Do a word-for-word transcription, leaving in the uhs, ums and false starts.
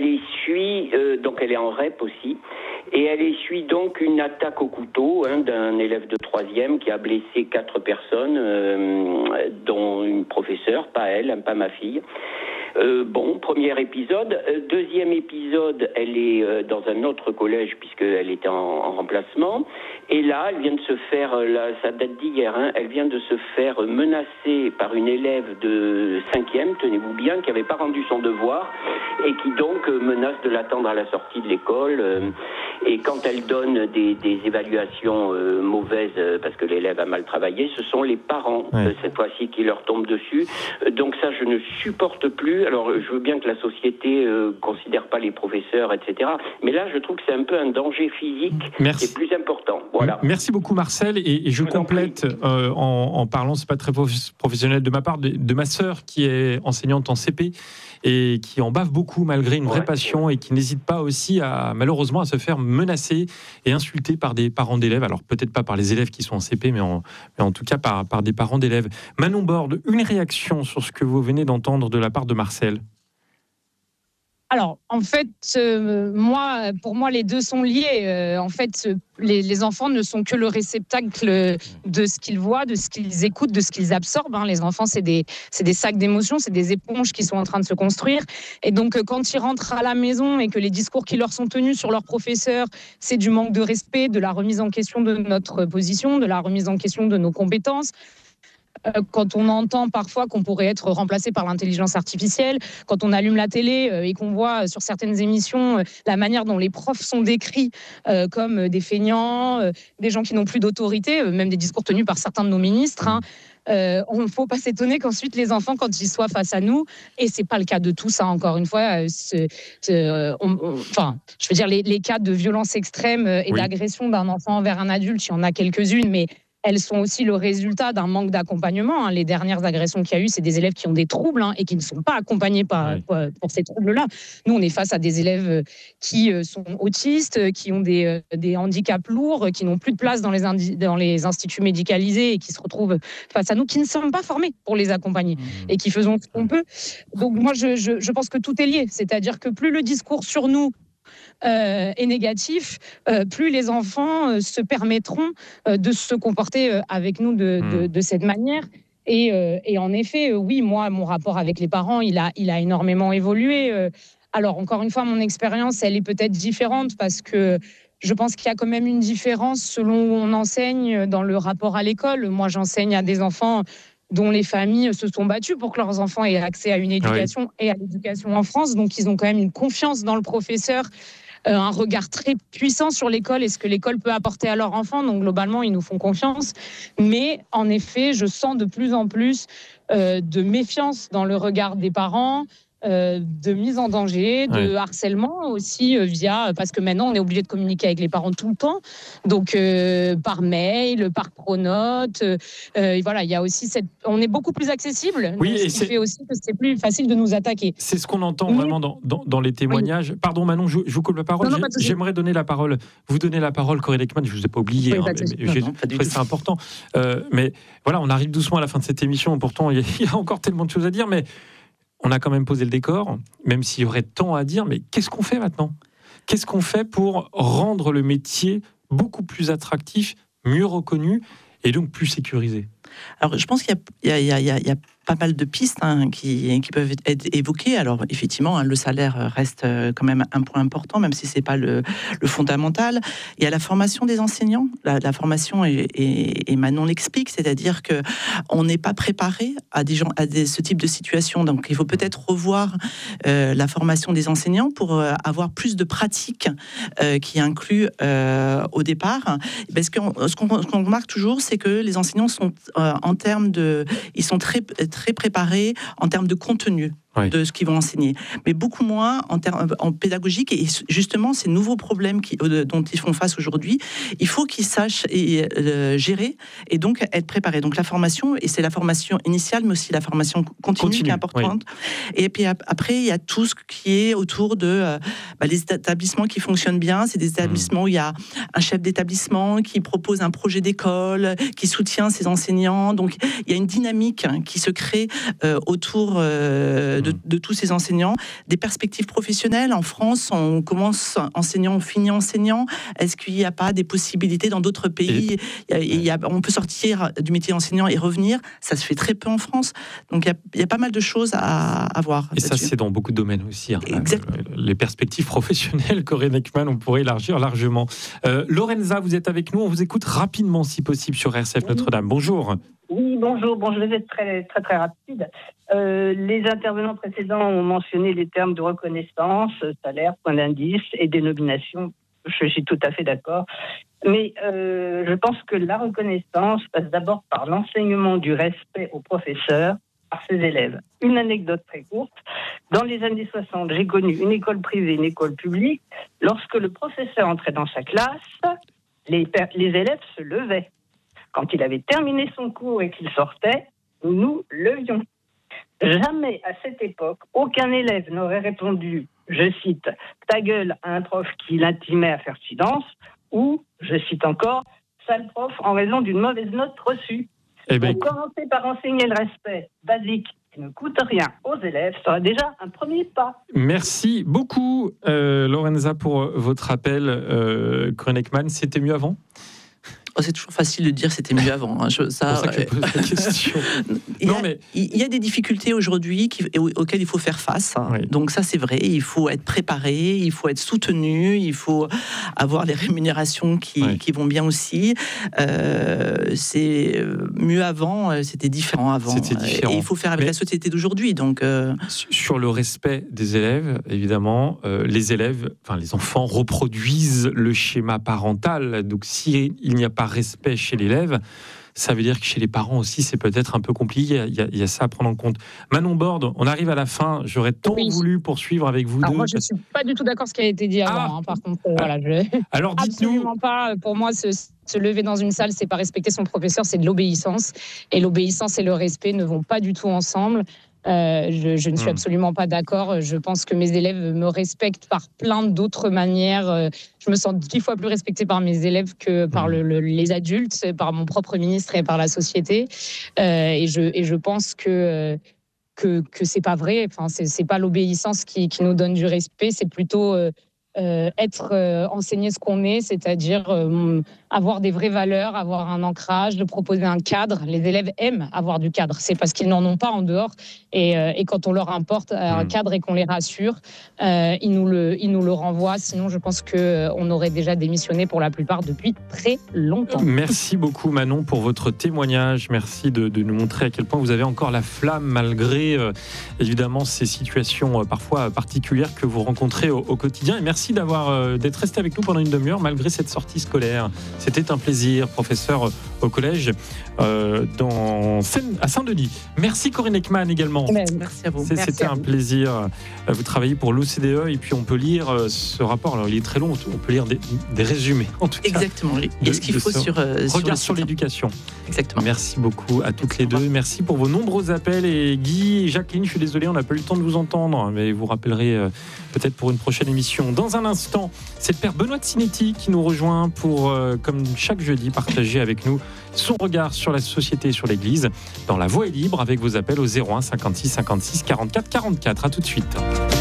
elle essuie, euh, donc elle est en R E P aussi, et elle essuie donc une attaque au couteau hein, d'un élève de troisième qui a blessé quatre personnes, euh, dont une professeure, pas elle, pas ma fille. Euh, bon, premier épisode. Euh, deuxième épisode, elle est euh, dans un autre collège puisqu'elle était en, en remplacement. Et là, elle vient de se faire, là, ça date d'hier, hein, elle vient de se faire menacer par une élève de cinquième, tenez-vous bien, qui n'avait pas rendu son devoir et qui donc euh, menace de l'attendre à la sortie de l'école. Euh, et quand elle donne des, des évaluations euh, mauvaises euh, parce que l'élève a mal travaillé, ce sont les parents, ouais. euh, cette fois-ci, qui leur tombent dessus. Euh, donc ça, je ne supporte plus. Alors, je veux bien que la société euh, considère pas les professeurs, et cetera. Mais là, je trouve que c'est un peu un danger physique Merci. qui est plus important. Voilà. Merci beaucoup, Marcel. Et, et je, je complète euh, en, en parlant, c'est pas très professionnel de ma part, de, de ma sœur qui est enseignante en C P et qui en bave beaucoup malgré une vraie ouais. passion et qui n'hésite pas aussi à, malheureusement, à se faire menacer et insulter par des parents d'élèves. Alors, peut-être pas par les élèves qui sont en C P, mais en, mais en tout cas par, par des parents d'élèves. Manon Borde, une réaction sur ce que vous venez d'entendre de la part de Marcel. Alors, en fait, euh, moi, pour moi, les deux sont liés. Euh, en fait, les, les enfants ne sont que le réceptacle de ce qu'ils voient, de ce qu'ils écoutent, de ce qu'ils absorbent. Hein. Les enfants, c'est des, c'est des sacs d'émotions, c'est des éponges qui sont en train de se construire. Et donc, quand ils rentrent à la maison et que les discours qui leur sont tenus sur leurs professeurs, c'est du manque de respect, de la remise en question de notre position, de la remise en question de nos compétences, quand on entend parfois qu'on pourrait être remplacé par l'intelligence artificielle, quand on allume la télé et qu'on voit sur certaines émissions la manière dont les profs sont décrits comme des feignants, des gens qui n'ont plus d'autorité, même des discours tenus par certains de nos ministres, hein, Euh, on ne faut pas s'étonner qu'ensuite les enfants, quand ils soient face à nous, et c'est pas le cas de tous, hein, encore une fois, c'est, c'est, on, on, enfin, je veux dire, les, les cas de violence extrême et oui. d'agression d'un enfant envers un adulte, il y en a quelques-unes, mais elles sont aussi le résultat d'un manque d'accompagnement. Hein. Les dernières agressions qu'il y a eu, c'est des élèves qui ont des troubles hein, et qui ne sont pas accompagnés par, oui. pour, pour ces troubles-là. Nous, on est face à des élèves qui sont autistes, qui ont des, des handicaps lourds, qui n'ont plus de place dans les, indi- dans les instituts médicalisés et qui se retrouvent face à nous, qui ne sommes pas formés pour les accompagner mmh. et qui faisons ce qu'on peut. Donc moi, je, je, je pense que tout est lié. C'est-à-dire que plus le discours sur nous Euh, est négatif, euh, plus les enfants euh, se permettront euh, de se comporter euh, avec nous de, de, de cette manière. Et, euh, et en effet, euh, oui, moi, mon rapport avec les parents, il a, il a énormément évolué. Euh, alors, encore une fois, mon expérience, elle est peut-être différente parce que je pense qu'il y a quand même une différence selon où on enseigne dans le rapport à l'école. Moi, j'enseigne à des enfants dont les familles se sont battues pour que leurs enfants aient accès à une éducation oui. et à l'éducation en France. Donc, ils ont quand même une confiance dans le professeur, euh, un regard très puissant sur l'école et ce que l'école peut apporter à leurs enfants. Donc, globalement, ils nous font confiance. Mais, en effet, je sens de plus en plus euh, de méfiance dans le regard des parents, Euh, de mise en danger, de ouais. harcèlement aussi euh, via, parce que maintenant on est obligé de communiquer avec les parents tout le temps, donc euh, par mail, par pronote, euh, et voilà, il y a aussi cette, on est beaucoup plus accessible, oui, donc, et ce qui fait aussi que c'est plus facile de nous attaquer. C'est ce qu'on entend Mais... vraiment dans, dans, dans les témoignages. Oui. Pardon Manon, je, je vous coupe la parole. Non, non, J'aimerais donner la parole, vous donner la parole, Corée Lekman, je ne vous ai pas oublié, oui, hein, mais, mais, non, non, c'est important. Euh, mais voilà, on arrive doucement à la fin de cette émission, pourtant il y, y a encore tellement de choses à dire, mais on a quand même posé le décor, même s'il y aurait tant à dire, mais qu'est-ce qu'on fait maintenant ? Qu'est-ce qu'on fait pour rendre le métier beaucoup plus attractif, mieux reconnu et donc plus sécurisé ? Alors, je pense qu'il y a, il y a, il y a, il y a pas mal de pistes hein, qui, qui peuvent être évoquées. Alors, effectivement, hein, le salaire reste quand même un point important, même si c'est pas le, le fondamental. Il y a la formation des enseignants. La, la formation, et, et, et Manon l'explique, c'est-à-dire que on n'est pas préparé à des gens, à des, ce type de situation. Donc, il faut peut-être revoir euh, la formation des enseignants pour euh, avoir plus de pratiques euh, qui incluent euh, au départ. Parce que ce qu'on, ce qu'on remarque toujours, c'est que les enseignants sont euh, en termes de, ils sont très très préparés en termes de contenu. Oui. De ce qu'ils vont enseigner, mais beaucoup moins en termes en pédagogique. Et justement, ces nouveaux problèmes qui, euh, dont ils font face aujourd'hui, il faut qu'ils sachent et, euh, gérer et donc être préparés. Donc la formation, et c'est la formation initiale, mais aussi la formation continue, continue qui est importante. Oui. Et puis après, il y a tout ce qui est autour de euh, bah, les établissements qui fonctionnent bien. C'est des établissements mmh. où il y a un chef d'établissement qui propose un projet d'école, qui soutient ses enseignants. Donc il y a une dynamique hein, qui se crée euh, autour euh, de, de tous ces enseignants. Des perspectives professionnelles en France, on commence enseignant, on finit enseignant. Est-ce qu'il n'y a pas des possibilités dans d'autres pays? il y a, il y a, On peut sortir du métier d'enseignant et revenir. Ça se fait très peu en France. Donc il y a, il y a pas mal de choses à, à voir. Et ça, c'est dans beaucoup de domaines aussi. Hein. Exactement. Les perspectives professionnelles, Corinne Ekman, on pourrait élargir largement. Euh, Lorenza, vous êtes avec nous. On vous écoute rapidement, si possible, sur R C F Notre-Dame. Bonjour. Oui, bonjour. Bon, je vais être très, très, très rapide. Euh, les intervenants précédents ont mentionné les termes de reconnaissance, salaire, point d'indice et dénomination. Je suis tout à fait d'accord. Mais euh, je pense que la reconnaissance passe d'abord par l'enseignement du respect aux professeurs, par ses élèves. Une anecdote très courte. Dans les années soixante, j'ai connu une école privée, une école publique. Lorsque le professeur entrait dans sa classe, les, les élèves se levaient. Quand il avait terminé son cours et qu'il sortait, nous nous levions. Jamais à cette époque, aucun élève n'aurait répondu, je cite, « ta gueule » à un prof qui l'intimait à faire silence, ou, je cite encore, « sale prof » en raison d'une mauvaise note reçue. Eh ben... Donc, commencer par enseigner le respect basique qui ne coûte rien aux élèves sera déjà un premier pas. Merci beaucoup, euh, Lorenza, pour votre appel. Euh, Corinne Ekman, c'était mieux avant ? Oh, c'est toujours facile de dire c'était mieux avant. Hein. Je, ça, c'est pour ça que je pose la question. il, y a, non, mais... il y a des difficultés aujourd'hui qui, auxquelles il faut faire face. Hein. Oui. Donc ça, c'est vrai. Il faut être préparé, il faut être soutenu, il faut avoir les rémunérations qui, oui. qui vont bien aussi. Euh, c'est mieux avant, c'était différent avant. C'était différent. Et il faut faire avec mais... la société d'aujourd'hui. Donc euh... sur le respect des élèves, évidemment, euh, les élèves, enfin les enfants reproduisent le schéma parental. Donc si il n'y a pas respect chez l'élève, ça veut dire que chez les parents aussi, c'est peut-être un peu compliqué. Il y a, il y a ça à prendre en compte. Manon Borde, on arrive à la fin. J'aurais tant oui. voulu poursuivre avec vous Alors deux. Moi, je ne suis pas du tout d'accord avec ce qui a été dit avant. Ah. Hein, par contre, euh, voilà, je... Alors, dites-nous. Absolument pas. Pour moi, ce, se lever dans une salle, c'est pas respecter son professeur, c'est de l'obéissance. Et l'obéissance et le respect ne vont pas du tout ensemble. Euh, je, je ne suis absolument pas d'accord. Je pense que mes élèves me respectent par plein d'autres manières. Je me sens dix fois plus respectée par mes élèves que par le, le, les adultes, par mon propre ministre et par la société. Euh, et, je, et je pense que que que c'est pas vrai. Enfin, c'est, c'est pas l'obéissance qui, qui nous donne du respect. C'est plutôt euh, euh, être euh, enseigner ce qu'on est, c'est-à-dire euh, avoir des vraies valeurs, avoir un ancrage, de proposer un cadre. Les élèves aiment avoir du cadre. C'est parce qu'ils n'en ont pas en dehors. Et, euh, et quand on leur importe un cadre et qu'on les rassure, euh, ils, nous le, ils nous le renvoient. Sinon, je pense qu'on euh, aurait déjà démissionné pour la plupart depuis très longtemps. Merci beaucoup, Manon, pour votre témoignage. Merci de, de nous montrer à quel point vous avez encore la flamme, malgré euh, évidemment ces situations euh, parfois particulières que vous rencontrez au, au quotidien. Et merci d'avoir, euh, d'être resté avec nous pendant une demi-heure, malgré cette sortie scolaire. C'était un plaisir, professeur au collège euh, dans Seine, à Saint-Denis. Merci Corinne Ekman également. Merci à vous. C'est, Merci c'était à un vous. plaisir. Vous travaillez pour l'O C D E et puis on peut lire ce rapport. Alors il est très long, on peut lire des, des résumés. En tout cas, exactement. Et ce qu'il faut ce sur, euh, regard sur, sur l'éducation. Exactement. Merci beaucoup à toutes les deux. Merci pour vos nombreux appels. Et Guy et Jacqueline, je suis désolé, on n'a pas eu le temps de vous entendre, mais vous rappellerez euh, peut-être pour une prochaine émission. Dans un instant, c'est le père Benoît Tsinetti qui nous rejoint pour, euh, comme chaque jeudi, partager avec nous son regard sur la société et sur l'Église. Dans La Voix est libre, avec vos appels au zéro un cinquante-six cinquante-six quarante-quatre quarante-quatre. À tout de suite.